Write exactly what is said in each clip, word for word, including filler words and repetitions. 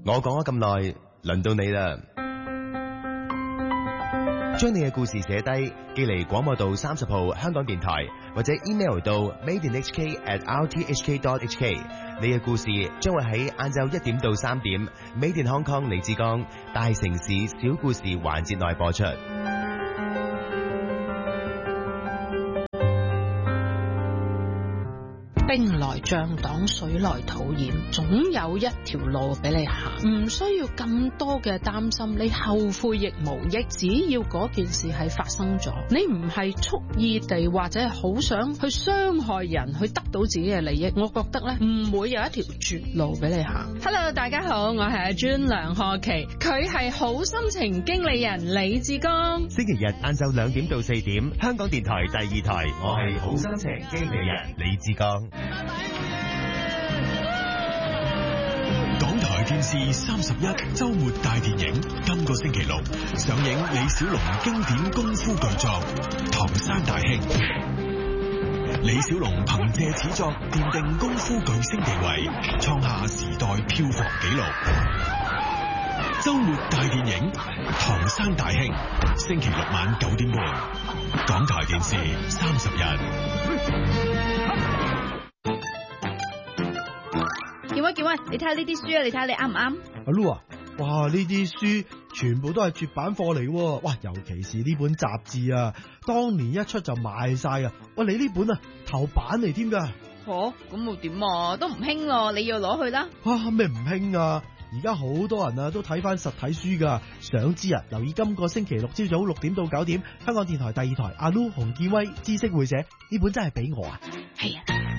我講咗咁耐，輪到你啦。將你嘅故事寫低，寄嚟廣播道三十號香港電台，或者 email 到 made in h k at r t h k dot h k。你嘅故事將會喺晏晝一點到三點 Made in Hong Kong 李志剛大城市小故事環節內播出。 兵來將擋，水來土掩，總有一條路俾你行，唔需要咁多嘅擔心，你後悔亦無益。只要嗰件事係發生咗，你唔係蓄意地或者係好想去傷害人，去得到自己嘅利益，我覺得咧唔會有一條絕路俾你行。Hello， 大家好，我係阿專梁賀琪，佢係好心情經理人李志剛。 星期日晏晝兩點到四點，香港電台第二台，我係好心情經理人李志剛。 港台電視三十一周末大電影，今個星期六上映李小龍經典功夫巨作《唐山大兄》。李小龍憑借此作奠定功夫巨星地位，創下時代票房紀錄。周末大電影《唐山大兄》，星期六晚九點半，港台電視三十一。 健威健威，你睇下呢啲書啊，你睇下你啱唔啱？ 阿 Lu 啊，哇！呢啲書全部都係絕版貨嚟，哇！尤其是呢本雜誌啊，當年一出就賣晒噶。喂，你呢本啊頭版嚟添噶。 吓，咁會點啊？都唔興咯，你要攞去啦。 哇，咩唔興啊？而家好多人啊都睇翻實體書噶。想知啊？留意今個星期六朝早六點到九點，香港電台第二台阿 Lu 洪建威知識會社，呢本真係俾我啊。 係啊。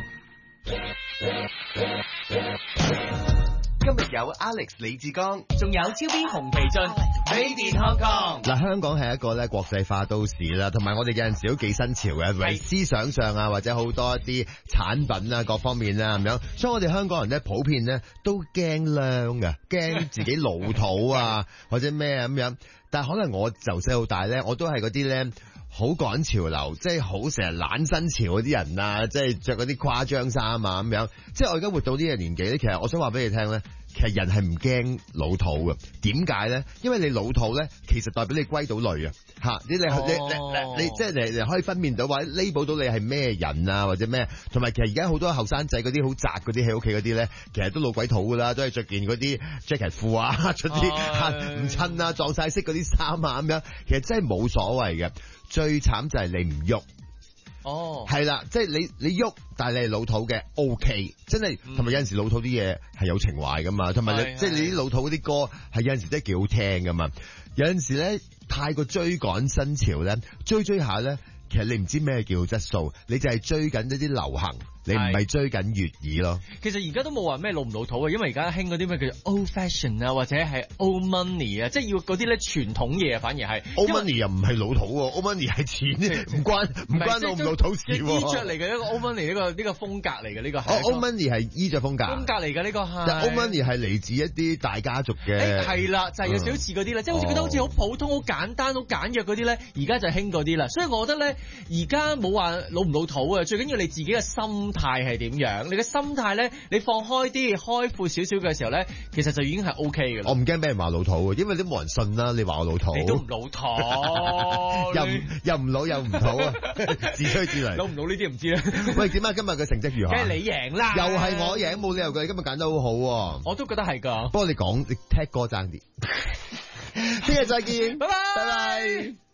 今日有 Alex 李志剛， 仲有超邊洪皮俊 Made in Hong Kong。 嗱，香港係一個咧國際化都市啦，同埋我哋有陣時都幾新潮嘅，為思想上啊，或者好多一啲產品啊，各方面啊咁樣，所以我哋香港人咧普遍咧都驚靚嘅，驚自己老土啊，或者咩咁樣。但係可能我由細到大咧，我都係嗰啲咧好趕潮流，即係好成日懶新潮嗰啲人啊，即係着嗰啲誇張衫啊咁樣。即係我而家活到呢個年紀咧，其實我想話俾你聽咧。其實人係唔驚老土嘅，點解咧？因為你老土咧，其實代表你歸到類啊，吓你你你你你即係你你可以分辨到或者 label 到你係咩人啊，或者咩？同埋其實而家好多後生仔嗰啲好宅嗰啲喺屋企嗰啲咧，其實都老鬼土噶啦，都係着件嗰啲 jacket 褲啊，着啲唔襯啊，撞晒色嗰啲衫啊咁樣，其實真係冇所謂嘅。最慘就係你唔喐。 哦， 係啦，即係你你喐，但係你係老土嘅 ，OK，真係，同埋有陣時老土啲嘢係有情懷噶嘛，同埋你即係你啲老土嗰啲歌係有陣時真係幾好聽噶嘛，有陣時咧太過追趕新潮咧，追追下咧，其實你唔知咩叫質素，你就係追緊一啲流行。你唔係追緊粵語咯？ 其實而家都冇話咩老唔老土啊，因為而家興嗰啲咩叫做 old fashion 啊，或者係 old money 啊，即係要嗰啲咧傳統嘢啊，反而係 old money 又唔係老土喎 ，old money 係錢，唔關唔關老唔老土事喎。 衣着嚟嘅一個 old money 呢個呢個風格嚟嘅呢個係。 old money 係衣着風格。風格嚟嘅呢個係。 但 old money 係嚟自一啲大家族嘅。 係啦，就係有少少似嗰啲啦，即係好似覺得好似好普通、好簡單、好簡約嗰啲咧，而家就興嗰啲啦。所以我覺得咧，而家冇話老唔老土啊，最緊要你自己嘅心態係點樣。你嘅心態咧，你放開啲、開闊少少嘅時候咧，其實就已經係 O K 嘅啦。 我唔驚俾人話老土，因為都冇人信啦。你話我老土， 你都唔老土， 又唔又唔老又唔土啊！自吹自擂， 老唔老呢啲唔知啦。 喂，點解今日嘅成績如何？ 梗係你贏啦， 又係我贏，冇理由嘅。你今日揀得好好喎， 我都覺得係㗎。 不過你講，你踢歌爭啲。聽日再見，拜拜，拜拜。